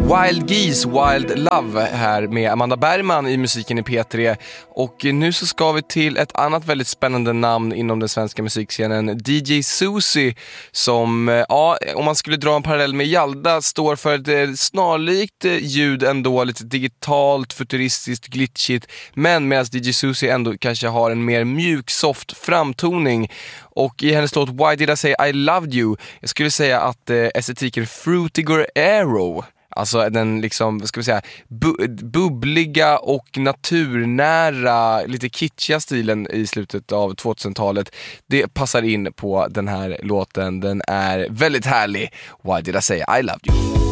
Wild Geese, Wild Love här med Amanda Bergman i musiken i P3. Och nu så ska vi till ett annat väldigt spännande namn inom den svenska musikscenen, DJ Susie, som, ja, om man skulle dra en parallell med Jalda, står för ett snarlikt ljud ändå, lite digitalt, futuristiskt, glitchigt, men medan DJ Susie ändå kanske har en mer mjuk, soft framtoning. Och i hennes låt Why Did I Say I Loved You, jag skulle säga att estetiken Frutiger Aero, alltså den liksom, vad ska vi säga, bubbliga och naturnära, lite kitschiga stilen i slutet av 2000-talet, det passar in på den här låten. Den är väldigt härlig. Why Did I Say I Loved You?